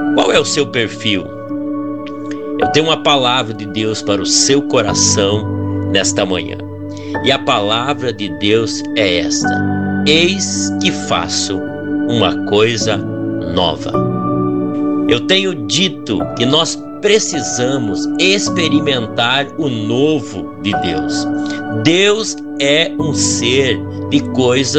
Qual é o seu perfil? Eu tenho uma palavra de Deus para o seu coração nesta manhã. E a palavra de Deus é esta: eis que faço uma coisa nova. Eu tenho dito que nós precisamos experimentar o novo de Deus. Deus é um ser de coisas